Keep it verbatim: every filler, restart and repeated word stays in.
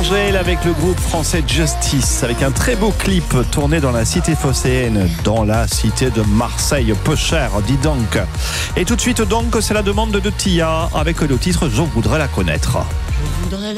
Angèle avec le groupe français Justice, avec un très beau clip tourné dans la cité phocéenne, dans la cité de Marseille, peu cher, dis donc. Et tout de suite donc, c'est la demande de Tia avec le titre Je voudrais la connaître. Je voudrais